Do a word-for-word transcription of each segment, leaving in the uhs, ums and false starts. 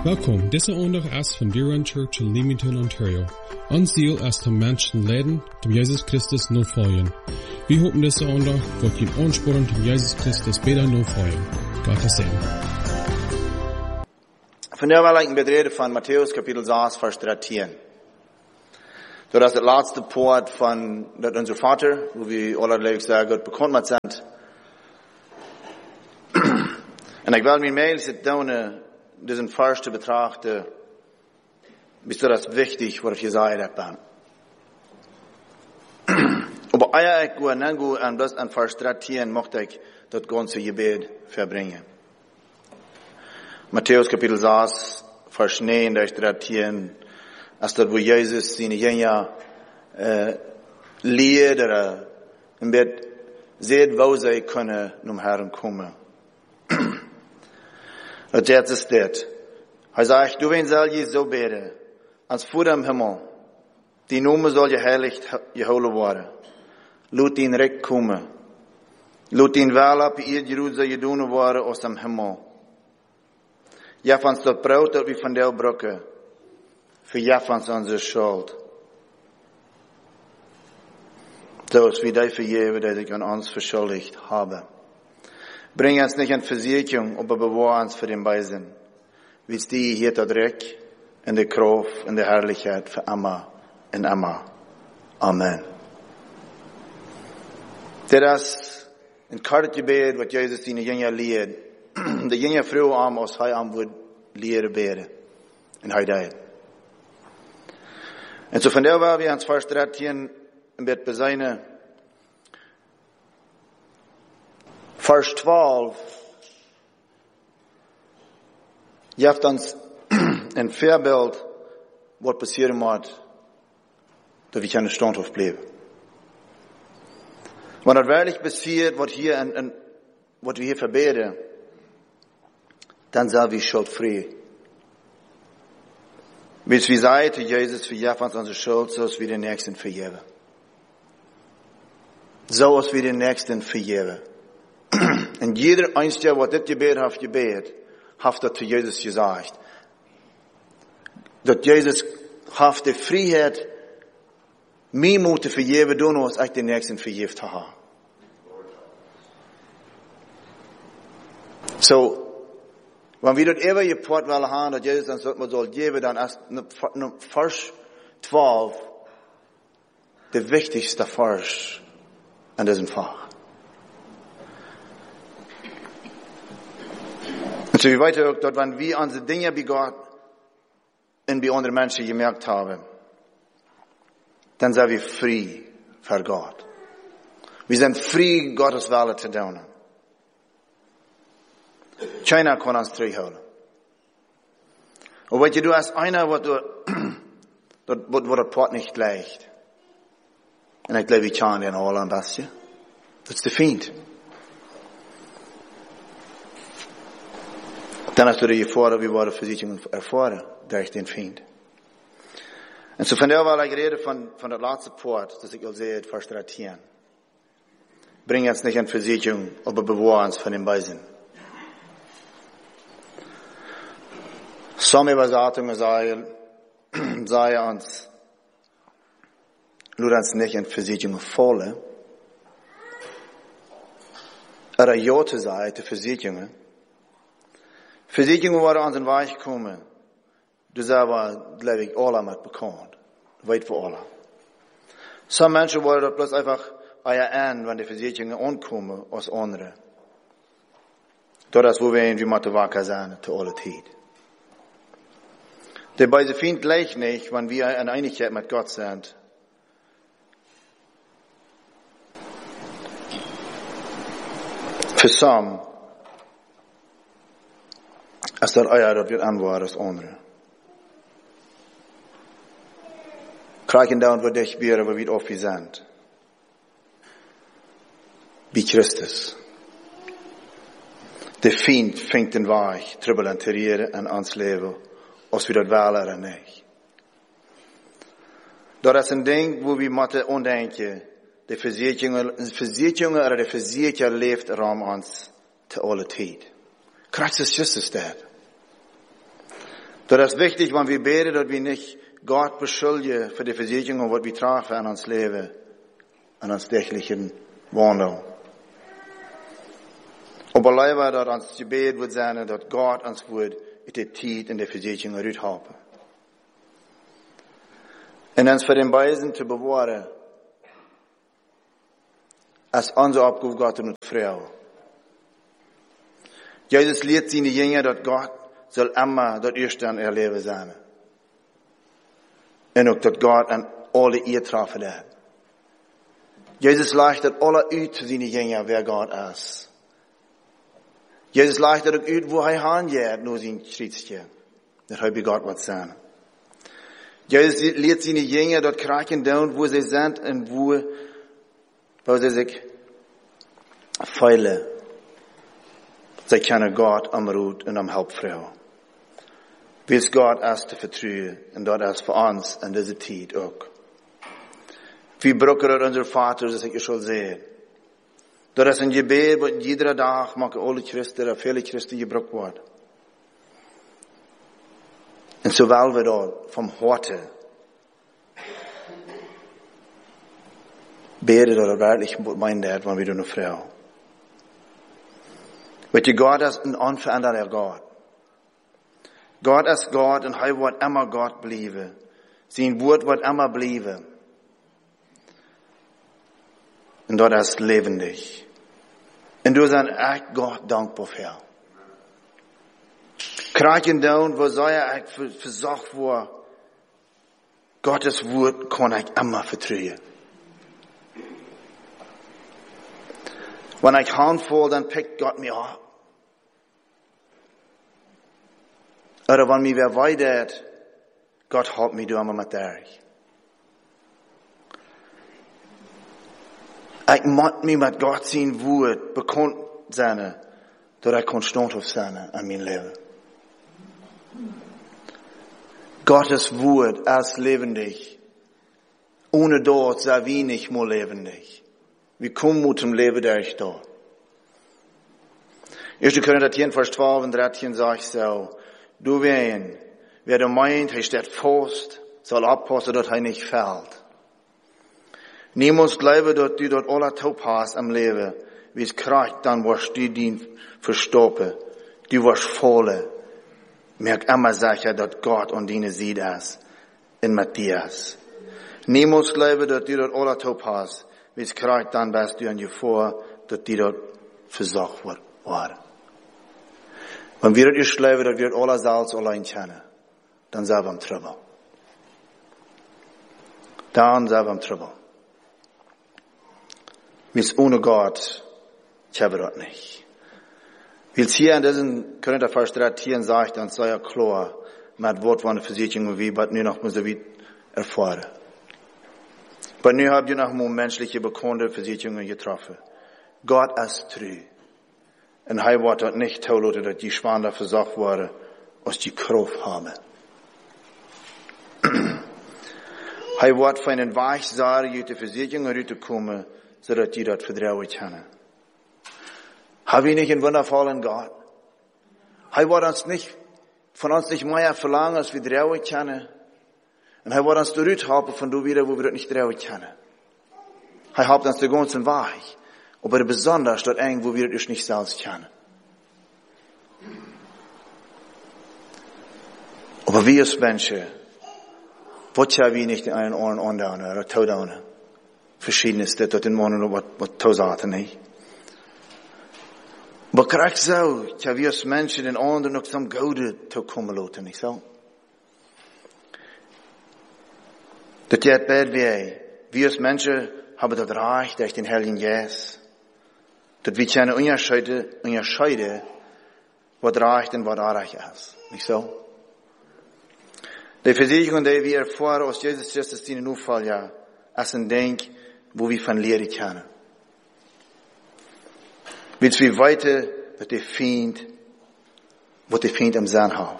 Welkom, deze zondag is van Deer Run Church in Leamington, Ontario. Ons ziel is om mensen leiden, om Jezus Christus navolgen. We hopen deze zondag wordt je aansporen om Jezus Christus beter navolgen. Gottes Segen. Vandaag wil ik een bedreden van Matthäus kapitel zes, vers dertien. So, dat is het laatste poort van dat onze Vater, wo we allerlei sehr gut bekannt met zijn. En ik wil mijn mail zitten diesen Vers zu betrachten, bist du das wichtig, was ich gesagt habe. Aber eigentlich gut, nicht gut, an das an Vers dertien möchte ich das ganze Gebet verbringen. Matthäus Kapitel sechs, Vers neun, durch dertien, als dort, wo Jesus seine Jünger äh, lehrt, oder im Bett seht, wo sie können, um Herrn kommen. Und jetzt ist das. Er sagt, du wen soll je so beten, als Vater im Himmel, die Name soll je heiligt gehouden worden. Laat ihn recht kommen. Laat ihn wel op ihr Jerusalem gedaan worden aus dem Himmel. Ja, van dat brood dat we van jou brokken, verjaft onze schuld. Zoals we die vergeven, die zich aan ons verschuldigd hebben. Bring uns nicht in Versicherung, aber bewahr uns für den Beisen. Wie es die hier da Dreck, in der Kraft, in der Herrlichkeit für immer und immer. Amen. Das ist ein kartes Gebet, was Jesus seine Jünger lehrt. Die Jünger früher am, als er am wird lehren beten. Und er deed. Und so von der war wir ans Vers dertien im Bett beseine. Vers twaalf, geeft ons een voorbeeld wat passeren moet, dat we kunnen standhoofd blijven. Wanneer het werkelijk passiert, wat hier en, en wat we hier verbeden, dan zijn we schuldvrij. Wie we zeiden, Jezus vergeeft ons onze schuld, zoals we de nächsten vergeven. Zoals we de nächsten vergeven. En jeder einste, wat dit gebed heeft gebed, heeft dat voor Jezus gezegd. Dat Jezus heeft de vrijheid, mij moeten vergeven doen, als ik de nächsten vergeeft heb. So, wenn wir dat ever geport willen haben, dat Jezus ons dat maar zal geven, dan is vers twaalf de wichtigste vers in diesem Fach. Und so wie weiter auch dort, wenn wir unsere Dinge bei Gott und bei anderen Menschen gemerkt haben, dann sind wir frei für Gott. Wir sind frei, Gottes Wille zu tun. Keiner kann uns zurückhalten. Und weißt du, du hast einer, wo du, wo das Port nicht leicht. Und ich glaube, ich kann den alle ein bisschen. Das ist der Feind. Dan hast du die Gefahr, wie wir Versicherung erfahren, durch den Feind. Und so von der war ich rede von, von der letzten Port, das ich auch sehe, Vers dertien. Bring uns nicht in Versicherung, aber bewahr uns von den Beisen. Some Übersetzungen sagen, sei uns, lud uns nicht in Versicherung fallen, oder ja zu sein, die Versicherungen, Versicherungen waren an den Weg gekommen. Das war, glaube ich, alle mit bekannt. Weit für alle. Some Menschen wollen das bloß einfach eher an, wenn die Versicherungen ankommen, als andere. Das ist, wo wir irgendwie mit wacker sein, zu aller Zeit. Der beide Feind gleich nicht, wenn wir in Einigkeit mit Gott sind. Für some, als dat eier dat weer aanwaar als andere. Krijgen dan wat dich bieren, waar we het op je zijn. Bij Christus. De Feind vindt den Weg, trubbel en terreren en ons leven, als we dat wel er niet. Dat is een ding, wo we moeten ondenken, de verzekeringen, oder de verzeker leeft er om ons te alle tijd. Christus is juist dat. Das ist wichtig, wenn wir beten, dass wir nicht Gott beschuldigen für die Versicherung, was wir tragen an uns Leben, an uns täglichen Wandel. Aber leider, dass uns Gebet wird sein, dass Gott uns wird in der Zeit in der Versicherung rüthaben. Und uns für den Beisen zu bewahren, als unsere Aufgabe Gott und Frau. Jesus lehrt seine Jünger, dass Gott soll immer das Erste an ihr Leben sein. Und auch, dass Gott an alle ihr treffen hat. Jesus leitet alle uit zu seinen Jüngern, wer Gott ist. Jesus leitet auch uit, wo er hingeht, nur sein Schrittchen. Das habe ich Gott was sagen. Jesus lehrt seine Jünger, dort kraken down, wo sie sind und wo, wo sie sich feilen. Sie kennen Gott am Rut und am Hauptfrau. Wie es Gott ist zu vertrauen und dort ist für uns in dieser Zeit auch. Wie brücken unser Vater, das ich schon sehe. Dort ist ein Gebet, wo jeder Tag machen alle Christen, oder viele Christen gebrückt wird. Und so wollen wir dort vom Horte beten oder wirklich meinen, wenn wir eine Frau. Weil Gott ist ein unveränderlicher Gott. Gott ist Gott und er wird immer Gott bleiben. Sein Wort wird immer bleiben. Und dort ist lebendig. Und du sind echt Gott dankbar für. Kraken down, wo sei er echt versorgt wurde. Gottes Wort kann ich immer vertrauen. Wenn ich handvoll, dann pickt Gott mich ab. Oder wenn mir wer weidert, Gott hat mich immer mit durch. Ich muss mich mit Gott sein Wort bekannt sein, dass ich konstant auf sein an mein Leben. Gottes Wort ist lebendig. Ohne dort sei wenig mehr lebendig. Wir kommen mit dem Leben durch dort. erster Korinther zehn, Vers zwölf und dreizehn sagt so, du wen, wer du meint, er steht fest, soll abpassen, dass er nicht fällt. Niemand glaubt, dass du dort alle taub hast am Leben, wie es kriegt, dann wirst du den verstoppen. Du wirst voll. Merk immer sicher, dass Gott und deine sieht es in Matthias. Niemand glaubt, dass du dort alle taub hast, wie es kriegt, dann bist du an dir vor, dass du dort versorgt wird. Wenn wir das glauben, dass wir alle Salz allein kennen, dann sind wir im Trouble. Dann sind wir im Trouble. Weil ohne Gott, ich habe das nicht. Weil es hier in diesem Korinther Vers dreizehn sagt, dann sei ja klar, mit Wort von der Versicherung, wie, was nur noch muss ich erfahren. Aber nun habt ihr noch mal menschliche bekannte Versicherungen getroffen. Gott ist treu. Und er wird dort nicht zulassen, dass die Schwander versorgt worden, aus die Kraft haben. Er wird für einen Weichsager aus der Versicherung rauskommen, so dass die dort vertrauen können. Habe ich nicht einen wundervollen Gott? Er wird uns nicht, von uns nicht mehr verlangen, als wir trauen können. Und er wird uns dort haben, von du wieder, wo wir dort nicht trauen können. Er hat uns den ganzen Weg. Aber besonders dort eng, wo wir das nicht selbst kennen. Aber wir als Menschen, was ja wir nicht in einen Ohren andauern oder taudauern. Verschiedenes, das dort in Monen, was, was tausaten nicht. Aber krieg so, ja wir als Menschen den anderen noch zum Gode zu kommen lassen, nicht so? Das geht bad wie, wir als Menschen haben das Reich durch den Heiligen Geist. Dat wir können unterscheiden, unterscheiden, was reicht und was reich ist. Nicht so? Die Versicherung, die wir erfahren aus Jesus Christus in den Fall, ja, ist ein Ding, wo wir von Lehre können. Willst wir weiter, was der Feind, was der Feind im Sinn hat.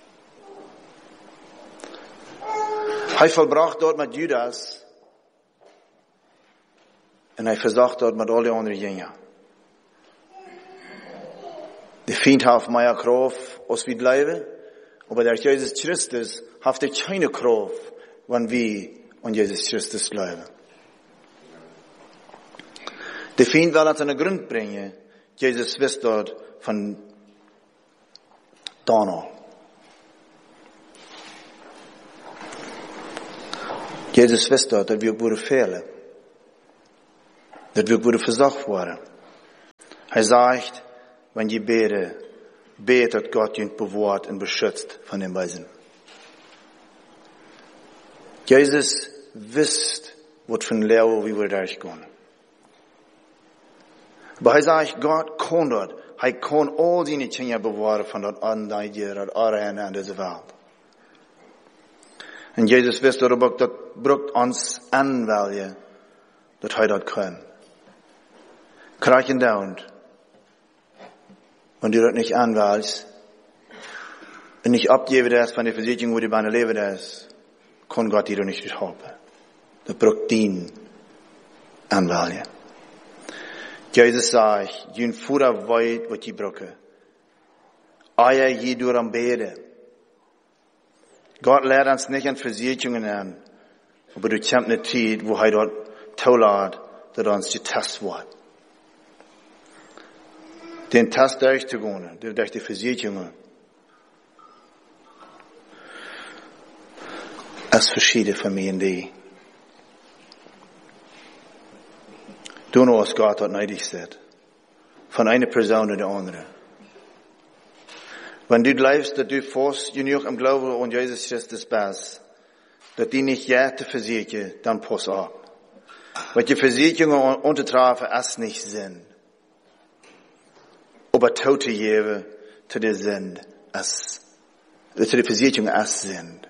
Er vollbracht dort mit Judas, und er versagt dort mit allen anderen Jüngern. Der Feind hat auf meiner Kraft, als wir bleiben, Aber durch Jesus Christus haft er keine Kraft, wenn wir an Jesus Christus glauben. Der Feind will uns an den Grund bringen, Jesus wist dort von Donald. Jesus wist dort, dass wir würden fehlen. Dass wir würden versucht worden. Er sagt, wenn je bete, betet Gott ihn bewahrt und beschützt von dem Weisen. Jesus wisst, was für ein Leben wir durchgehen. Aber er sagt, Gott kann dort. Er kann all seine Dinge bewahren von dort an, da hier, dort an, an dieser Welt. Und Jesus wisst darüber, das braucht uns anwählen, dass er das kann. Krachen down. Wenn du das nicht anwählst, und nicht abgeben das von der Versicherung, wo du bei einer Leben ist, kann Gott dir nicht helfen. Das braucht den anwählen. Jesus sagt, jün Futter weit, was die brauchen. Eier je durch am Bede. Gott lehrt uns nicht an Versicherungen an, aber du kämpfst eine Zeit, wo er dort zulässt, dass uns getestet wird. Den Test durchzugehen, durch die Versicherungen, ist verschieden von mir und dir. Du nur, was Gott dort neidig sagt. Von einer Person oder der anderen. Wenn du glaubst, dass du fast genug im Glauben an Jesus Christus bist, dass die nicht jede versichern, dann pass auf. Weil die Versicherungen untertrafen, ist nicht Sinn. Aber Tote geben zu der Sinn, ist, zu der Versicherung ist Sinn.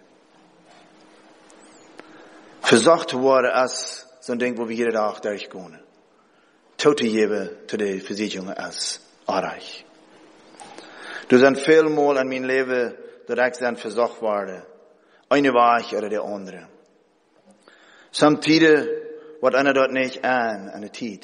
Versucht worden ist so ein Ding, wo wir jeden Tag durchgehen. Tote geben zu der Versicherung ist Arreich. Du sind vielmal in meinem Leben, dass ich dann versucht werde. Eine Weich oder der andere. Samtidig wird einer dort nicht an, an der Zeit.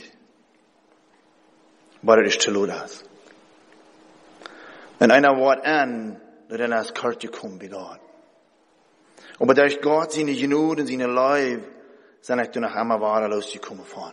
Aber es ist zu laut ist. Und einer wird an, dass er als Karte kommt bei Gott. Aber durch Gott seine Genüge und seine Leib, sind ich nach einmal Ware losgekommen von.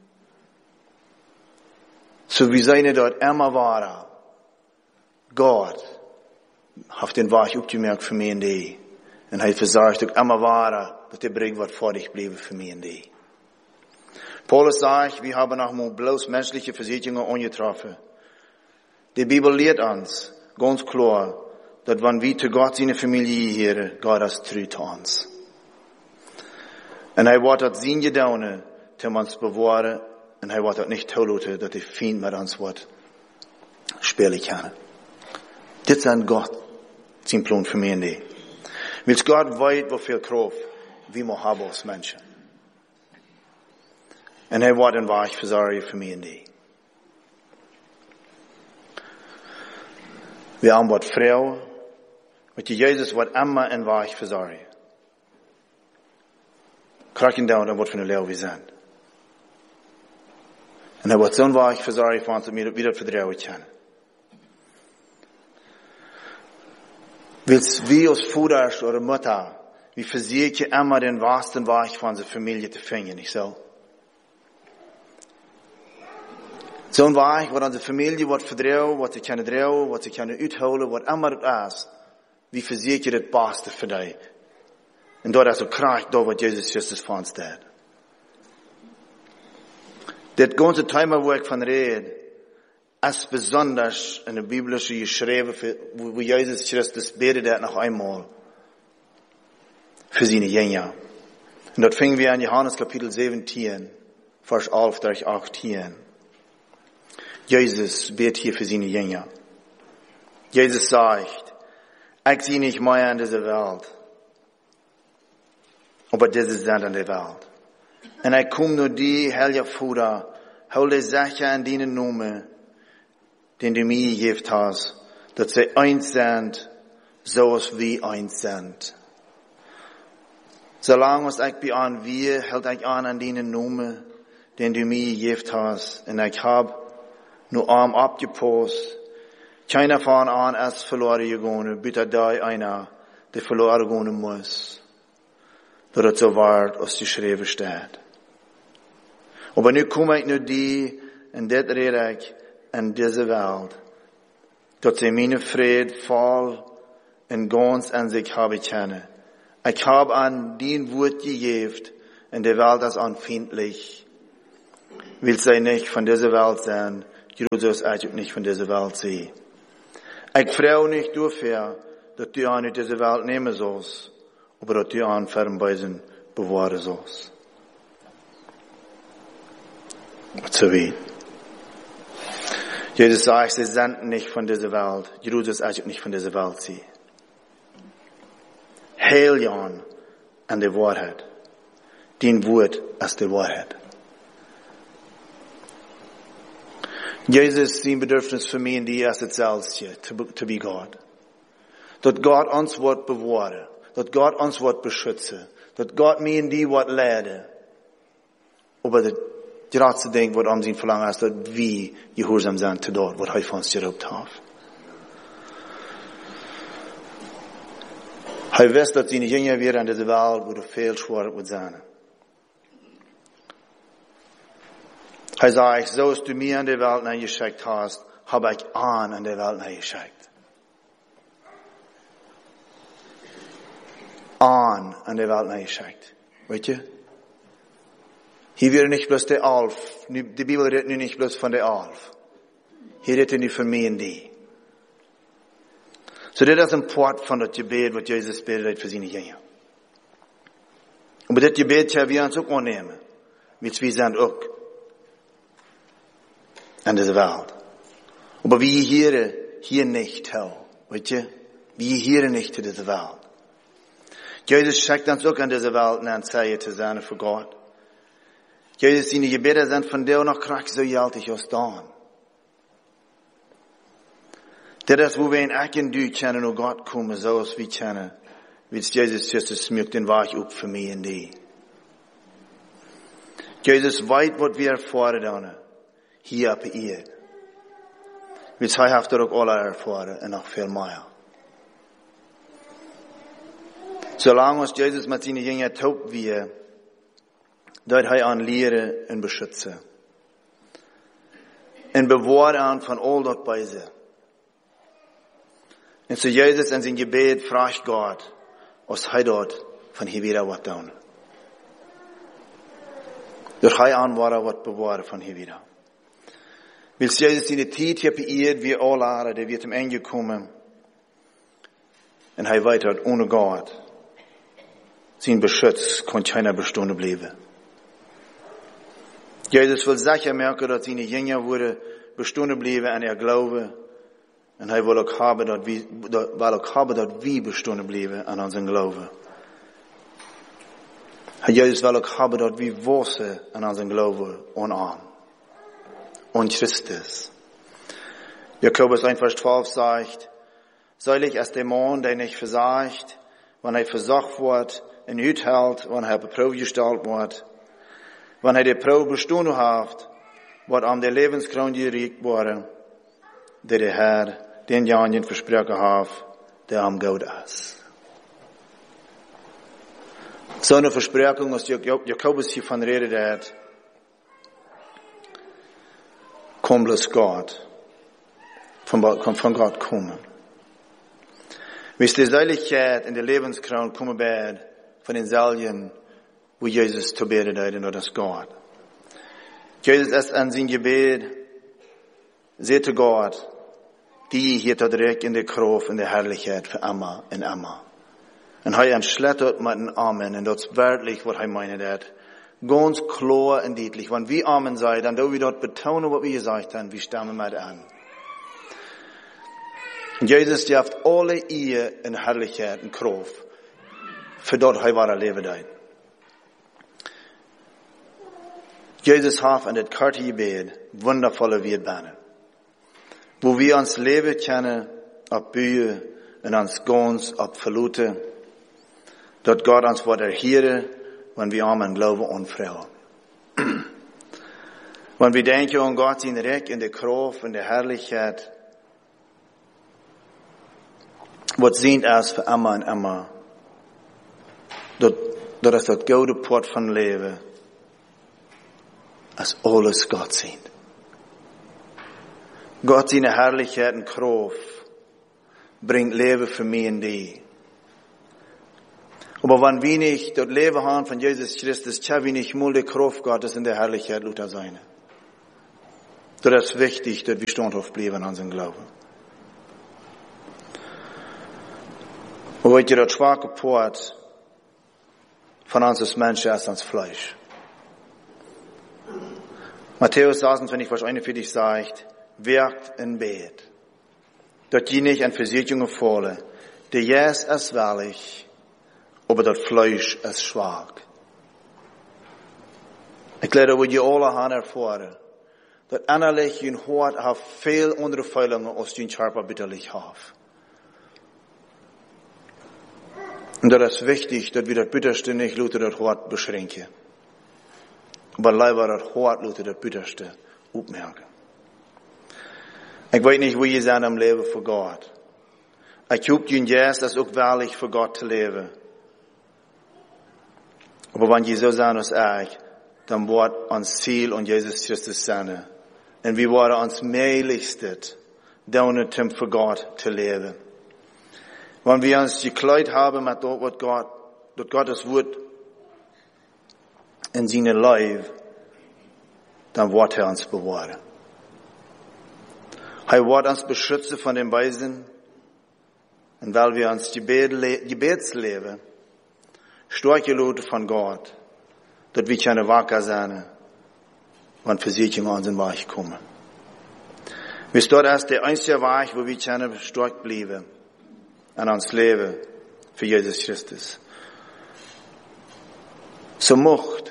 So wie seine dort immer Ware. Gott hat den Weich aufgemerkt für mich und die. Und er versagt auch immer Ware, dass der Bring wird vor dich bleiben für mich und die. Paulus sagt, wir haben noch mal bloß menschliche Versicherungen angetroffen. Die Bibel lehrt uns ganz klar, dass wenn wir zu Gott seine Familie hören, Gott ist treu zu uns. Und er wird das seine Gedauene, zu uns bewahren, und er wird das nicht zulassen, dass der Feind mit uns wird spielen kann. Das ist Gott, sein Plan für mich und die. Weil Gott weiß, wie viel Kraft wir mal haben als Menschen. Und er wird ein Weich versorgen für mich und die. Wir haben was Frau, mit Jesus wird immer ein Weich versorgen. Kraken down, und was für eine Lehre wir sind. Und er wird so ein Weich versorgen für uns, dass wir wieder vertrauen können. Weil wir als Vater oder Mutter, wir versuchen immer den wahrsten Weg von unserer Familie zu finden, nicht so? So ein Weg, wo unsere Familie wird vertrauen, was sie können trauen, was sie können uitholen, was immer das ist. Wir versuchen das Beste für dich. Und dort ist so kracht, da was Jesus Christus von uns tut. Das ganze Thema, wo ich von rede, ist besonders in der Biblische geschrieben, wo Jesus Christus betet hat noch einmal für seine Jünger. Und dort fingen wir an Johannes Kapitel siebzehn, Vers elf durch achtzehn. Jesus betet hier für seine Jünger. Jesus sagt, ich sehe nicht mehr in dieser Welt, aber diese sind in der Welt. Und ich komme nur die, Heilige Vater, hol die Sache in deinen Namen, den du mir gegeben hast, dass sie eins sind, so als wir eins sind. Solange ich bei an wir, hält ich an an deinen Namen, den du mir gegeben hast, und ich hab nur arm abgepasst, Keiner von an ist verloren gegangen, bitte da einer, der verloren gehen muss. Dat het zo waard als die schreven staat. Aber nu kom ik nu die, en dit red ik, in deze wereld, dat ze mijn vrede vol en ganz aan zich hebben kennen. Ik heb aan die woord gegeven, en de wereld is onvriendlich. Wil zij niet van deze wereld zijn, Jezus eigenlijk niet van deze wereld zijn. Ik vraag niet dafür, dat du aan uit deze wereld nemen zoals, aber dat du aan fernweisen bewaren zoals. Wat zo weet. Jesus sagt, sie sind nicht von dieser Welt. Jesus ist nicht von dieser Welt. Sie. Heilig an der Wahrheit. Dein Wort ist die Wahrheit. Jesus, sein Bedürfnis für mich und die ist das Selbst, to, to be God. Dass Gott uns Wort bewahre. Dass Gott uns Wort beschütze. Dass Gott mir und die Wort lehre. Aber das die grootste ding wat om zijn verlangen is dat we gehoorzaam zijn te dat wat hij van ons geroepen heeft. Hij wist dat zijn jongen weer aan deze wereld waar er veel zwaar moet zijn. Hij zei, zoals du mir aan de wereld naar geschickt hast, heb ik aan aan de wereld naar geschickt. Aan aan de wereld naar geschickt. Weet je? Hier wird nicht bloß der Alf. Die Bibel redet nicht bloß von der Alf. Hier redet nicht von mir und die. So das ist ein Part von das Gebet, was Jesus betet für seine Jünger. Und das Gebet können wir uns auch annehmen. Wir sind auch an dieser Welt. Aber wir hier, hier nicht, weißt du? Wir hier nicht zu dieser Welt. Jesus schickt uns auch an dieser Welt, um ein Zeichen zu sein für Gott. Jesus, seine Gebete sind von dir noch krass so jaltig als dann. Das ist, wo wir in Eck und du kennen und Gott kommen, so als wir kennen, wie Jesus Christus schmückt den Weg up für mich und die. Jesus weit, was wir erfahren, hier auf der Erde. Wie es hat er auch alle erfahren und noch viel mehr. Solange uns Jesus mit seinen Jüngern taub wir, dat hij aan leren en beschützen. En bewahren aan van al dat Böse. En so Jesus in zijn Gebet fragt Gott, als hij dort van hier wieder wat doen. Dat hij aan waar wat bewaren van hier wieder. Wils Jesus in de tijd hier beëerd, wie alle Jahre, der wird am Ende kommen. En hij weet dat ohne Gott, sein Beschütz kann keiner Bestunde bleiben. Jesus will sicher merken, dass seine Jünger wurde bestehen bleiben an ihr Glaube. Und er will auch haben, dass wir, will auch haben, dass wir bestehen bleiben an unserem Glaube. Jesus will auch haben, dass wir wachsen an unserem Glaube und an. Und Christus. Jakobus eins Vers zwölf sagt, selig ist der Mann, der nicht versagt, wenn er versucht wird, und uithält, wenn er beprobt gestellt wird. Wenn er die Probe bestanden hat, wird am der Lebenskroon gericht worden, der der Herr den Janien versprochen hat, der am Gott ist. So eine Versprechung, als Jakobus hiervon redet hat, kommt bloß Gott, von, von Gott kommen. Wie die Seligkeit in der Lebenskroon kommen wird, von den Salien, wo Jesus zu beten hat, und das Gott. Jesus ist an sein Gebet, seht Gott, die hier direkt in der Kraft, in der Herrlichkeit für immer und immer. Und er entschlettert mit dem Amen, und das ist wörtlich, was er meint hat. Ganz klar und deutlich. Wenn wir Amen sagen, dann dürfen wir dort betonen, was wir gesagt haben, wir stammen mit an. Und Jesus darf alle ihr in Herrlichkeit und Kraft, für dort er war er leben hat. Jesus hat an das karte Gebet wundervolle Wirbahnen, wo wir uns Leben kennen, ab Bühe und uns ganz ab Verlute, dort Gott uns wird erhören, wenn wir an Glauben und Freude. Wenn wir denken an Gott sein Recht in der Kraft und der Herrlichkeit, wat sind als für immer und immer. Dat, dat is dat gouden pot van leven. Als alles Gott sind. Gott seine Herrlichkeit und Kraft bringt Leben für mich und die. Aber wenn wir nicht das Leben haben von Jesus Christus, tja, wir nicht mal die Kraft Gottes in der Herrlichkeit Luther sein. Das ist wichtig, dass wir standhaft bleiben an unserem Glauben. Und weil ihr das schwache Port von uns als Menschen ist ans Fleisch. Matthäus sechsundzwanzig, Vers einundvierzig sagt, wirkt in Bet, dat je nicht an Versicherungen falle, der Jes ist wahrlich, aber das Fleisch ist schwach. Ich glaube, wir alle haben erfahren, dass innerlich ein Hort hat viel andere Fehlungen als den Körper bitterlich hat. Und das ist wichtig, dass wir das Bitterste nicht Luther das Hort beschränken. Aber leider das Hort Luther das Bitterste aufmerken. Ich weiß nicht, wo ihr seid am Leben für Gott. Ich hoffe, ihr Jes ist auch wahrlich für Gott zu leben. Aber wenn ihr so sein als ich, dann wird uns Ziel und Jesus Christus sein. Und wir werden uns mehrlichstet, dauernd für Gott zu leben. Wenn wir uns gekleidet haben mit dem, was Gott, das Gottes Wort in seinem Leib, dann wird er uns bewahren. Er wird uns beschützen von den Weisen, und weil wir uns Gebetsleben starke Leute von Gott, dass wir keine Wacker sein, wenn Versicherungen an unseren Weg kommen. Wir dort ist der einzige Weg, wo wir keine stark bleiben, an uns Leben für Jesus Christus. So mocht,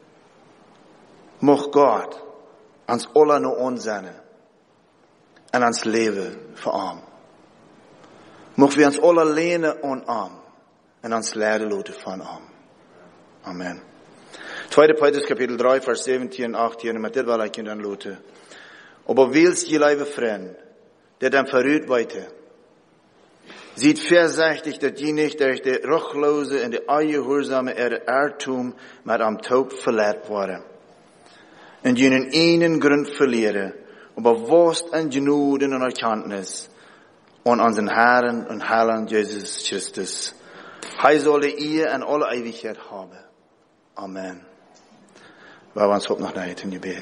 mocht Gott uns alle nur unseine en ons leven verarmen. Mogen we ons alle lenen onarmen en ons leiden laten van arm. Amen. Tweede Petrus kapitel drei, vers zeventien en achttien, en met dit wil ik je dan laten. Aber willst je lieve vriend, der dann verrührt weiter, sieht vorsichtig, dass je nicht durch die ruchlose und die ungehorsame Irrtum mit am Taub verletzt worden. Und jenen einen Grund verlieren, aber bewusst an Genüge und Erkenntnis und unseren Herrn und Heiland Jesus Christus. Er soll ihr in alle Ewigkeit haben. Amen. Wir uns hopp noch nicht im Gebet.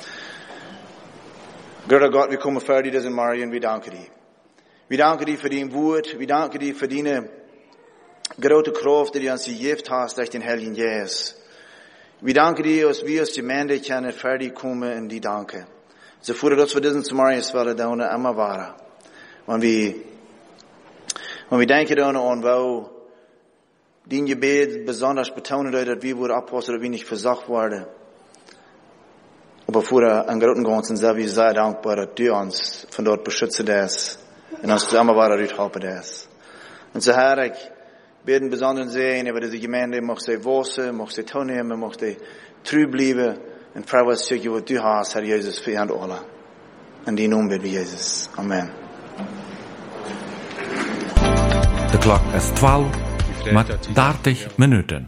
Guter Gott, wir kommen vor dir, das in Maria, und wir danken dir. Wir danken dir für dein Wort, wir danken dir für deine große Kraft, die du uns gegeben hast durch den Heiligen Geist. Wir danken dir, dass wir als Gemeinde können fertig kommen und die danken. So vor, dass wir diesen zu Marias Welle da immer waren. Wenn wir, wenn wir denken da an, wo dein Gebet besonders betonen hat, dass wir wohl abpassen, dass wir nicht versagt werden. Aber vor einem großen Ganzen sind wir sehr dankbar, dass du uns von dort beschützt hast und uns zusammen war, dass du helfen hast. Und so, Herr, ich bete besonders sehen, über diese Gemeinde, mag sie wachsen, mag sie teilnehmen, mag sie treu bleiben und frei was stukje wat du hast, Herr Jesus, für uns alle. In die Namen beten wir Jesus. Amen. De klok is twaalf met dertig minuten.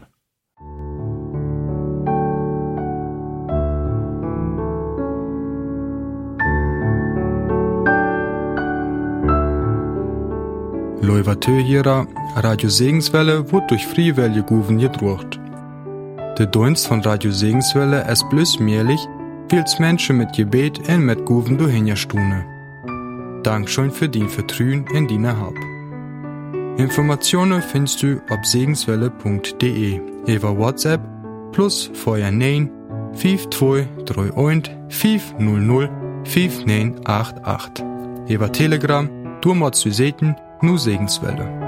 Loivateuhierer Radio Segenswelle wird durch Friewelle Guven gedruckt. Der Dienst von Radio Segenswelle ist bloß möglich, weil es Menschen mit Gebet und mit Guven durchhinterstunden. Dankeschön für dein Vertrauen in deine Hab. Informationen findest du auf segenswelle punkt de über WhatsApp plus vier neun fünf zwei drei eins fünf null null fünf neun acht acht. Über Telegram, du mal zu sehen, nur Segenswelle.